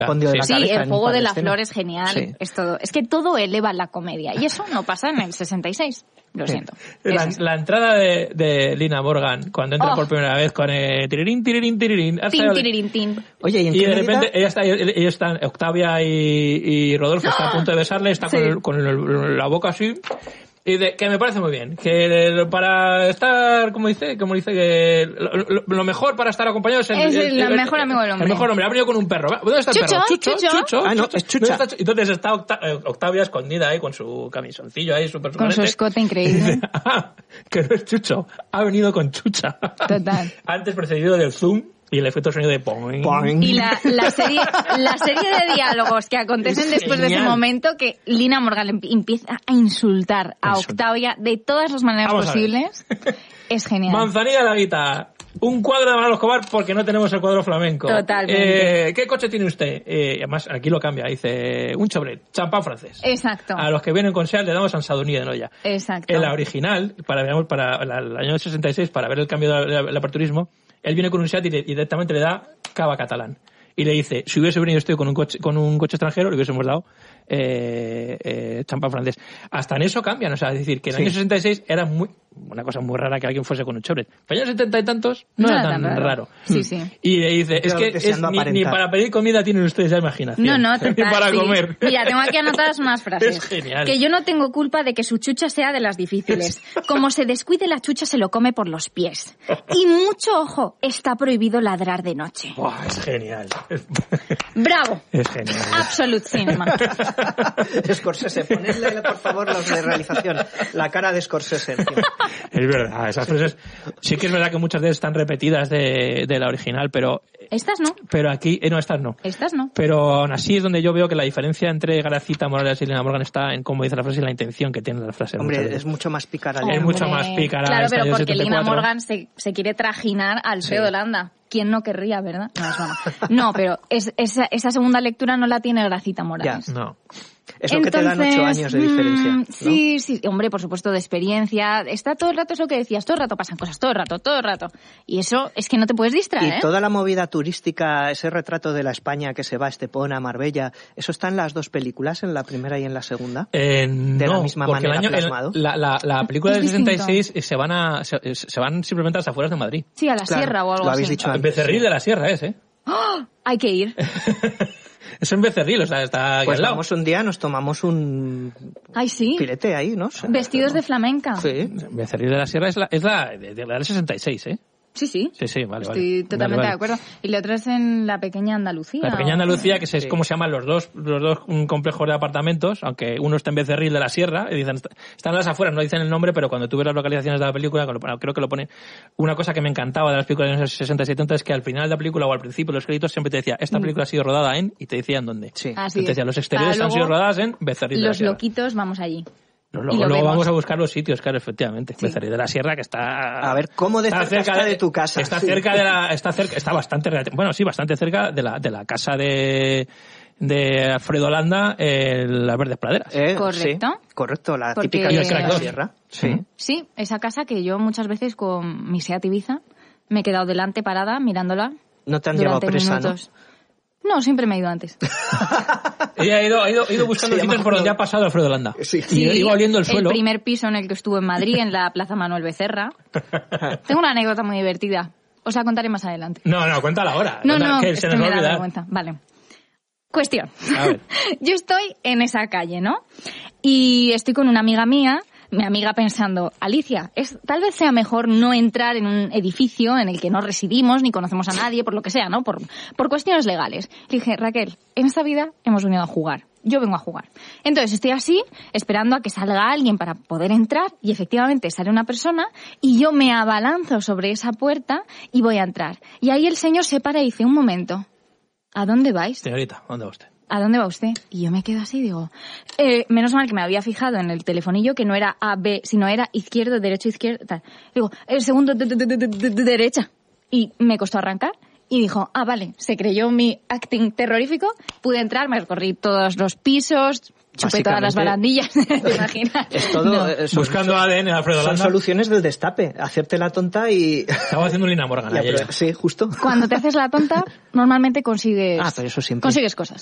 Pondio de la cabeza. Sí, el juego de la escena. flor es genial. Sí. Es que todo eleva la comedia. Y eso no pasa en el 66. Lo siento. La entrada de Lina Morgan, cuando entra por primera vez con tirirín, tirirín, tirirín. Tin, tirirín, tin. Oye, ¿y en Y qué de medida? repente ellos están, Octavia y Rodolfo está a punto de besarle, está con la boca así. Y que me parece muy bien, que para estar, como dice que lo mejor para estar acompañado es el mejor amigo del hombre. El mejor hombre, ha venido con un perro. ¿Dónde está el perro? Chucho. Ah, no, es Chucha. ¿Dónde está? Entonces está Octavia escondida ahí con su camisoncillo ahí, súper Con su escote increíble. Que no es Chucho, ha venido con Chucha. Total. Antes precedido del zoom y el efecto de sonido de poing. Poing. Y la serie de diálogos que acontecen Es después de ese genial. momento, que Lina Morgan empieza a insultar a Octavia de todas las maneras Vamos a ver. posibles, es genial. Manzanilla la guita. Un cuadro de Manolo Escobar porque no tenemos el cuadro flamenco. Totalmente. ¿Qué coche tiene usted? Además, aquí lo cambia. Dice, un Chevrolet, champán francés. Exacto. A los que vienen con SEAT le damos San Sadoní de Noya. Exacto. En la original, para el año 66, para ver el cambio del aperturismo, él viene con un SEAT y directamente le da cava catalán. Y le dice, si hubiese venido usted con un coche extranjero, le hubiésemos dado champán francés. Hasta en eso cambian, o sea, es decir, que en el año 66 era una cosa muy rara que alguien fuese con un Chevrolet. Pero en el año 70 y tantos no era tan raro. Sí, sí. Y le dice, es que ni para pedir comida tienen ustedes ya imaginación. No, total, ni para sí. comer. Mira, tengo aquí anotadas unas frases. Es genial. Que yo no tengo culpa de que su chucha sea de las difíciles. Como se descuide la chucha se lo come por los pies. Y mucho ojo, está prohibido ladrar de noche. Buah, es genial. ¡Bravo! Es genial. Absolute cinema. Scorsese, ponedle por favor los de realización. La cara de Scorsese. Tío. Es verdad, esas frases sí que es verdad que muchas de ellas están repetidas de la original, pero Estas no. pero aquí no, estas no. Estas no. Pero aún así es donde yo veo que la diferencia entre Gracita Morales y Lina Morgan está en cómo dice la frase y la intención que tiene la frase. Hombre, es mucho más pícara. Es mucho más pícara. Claro, esta pero del porque Lina 74. Morgan se quiere trajinar a Alfredo Landa. ¿Quién no querría, verdad? No, es broma. No, pero esa segunda lectura no la tiene Gracita Morales. Ya. No. Es lo que te dan 8 años de diferencia, ¿no? Sí, hombre, por supuesto, de experiencia. Está todo el rato, es lo que decías, todo el rato pasan cosas, todo el rato. Y eso es que no te puedes distraer, Y toda la movida turística, ese retrato de la España que se va a Estepona, Marbella, ¿eso está en las dos películas, en la primera y en la segunda? De la misma porque manera plasmado. La película Es del distinto. 66 se van simplemente a las afueras de Madrid. Sí, a la Claro, sierra o algo lo habéis así. dicho En antes. Becerril de la Sierra ¿eh? ¡Oh! Hay que ir. Es en Becerril, o sea, está aquí Pues al lado. vamos un día, nos tomamos un Ay, sí. filete ahí, ¿no? Vestidos de flamenca. Sí. Becerril de la Sierra es la del 66, ¿eh? Sí. Sí, vale. Estoy totalmente Vale. de acuerdo. Y la otra es en la pequeña Andalucía. La pequeña Andalucía, que es como se llaman los dos complejos de apartamentos, aunque uno está en Becerril de la Sierra, y dicen, están las afueras, no dicen el nombre, pero cuando tú ves las localizaciones de la película, creo que lo pone. Una cosa que me encantaba de las películas de los 60 y 70 es que al final de la película o al principio de los créditos siempre te decía, esta película ha sido rodada en, y te decían dónde. Sí. Así Te decía, es. los exteriores Para han sido luego, rodadas en Becerril de la Los Sierra. loquitos, vamos allí. Luego vemos. vamos a buscar los sitios, claro, efectivamente. Becerril de la Sierra, que está... A ver, ¿cómo de cerca está de tu casa? Está Sí. cerca está bastante cerca de la casa de Alfredo Landa, las Verdes Praderas. Correcto. Sí, correcto, la Porque- típica Y casa el de la Crack sierra. Sí. Sí, esa casa que yo muchas veces con mi Seat Ibiza me he quedado delante parada mirándola No te han llevado durante presa, minutos. No, siempre me he ido antes. Ella ha ido buscando Se llama sitios por donde Alfredo. ha pasado Alfredo Landa. Sí. Y iba oliendo el suelo. El primer piso en el que estuve en Madrid, en la Plaza Manuel Becerra. Tengo una anécdota muy divertida. Os la contaré más adelante. No, cuéntala ahora. No, que es se que nos va me a da olvidar. vergüenza. Vale. Cuestión. A ver. Yo estoy en esa calle, ¿no? Y estoy con una amiga mía, mi amiga pensando, Alicia, tal vez sea mejor no entrar en un edificio en el que no residimos ni conocemos a nadie, por lo que sea, ¿no? Por cuestiones legales. Le dije, Raquel, en esta vida hemos venido a jugar. Yo vengo a jugar. Entonces estoy así, esperando a que salga alguien para poder entrar, y efectivamente sale una persona, y yo me abalanzo sobre esa puerta y voy a entrar. Y ahí el señor se para y dice, un momento, ¿a dónde vais? Señorita, ¿dónde va usted? ¿A dónde va usted? Y yo me quedo así y digo, menos mal que me había fijado en el telefonillo que no era A, B, sino era izquierdo, derecho, izquierdo, tal. Digo, el segundo de derecha. Y me costó arrancar. y dijo, vale, se creyó mi acting terrorífico, pude entrar, me recorrí todos los pisos, chupé todas las barandillas, ¿te imaginas? Es todo, No. Buscando ADN de Alfredo son Landa. soluciones del destape, hacerte la tonta y... Estaba haciendo Lina Morgan ayer. Sí, justo. Cuando te haces la tonta, normalmente consigues Pero eso siempre. consigues cosas.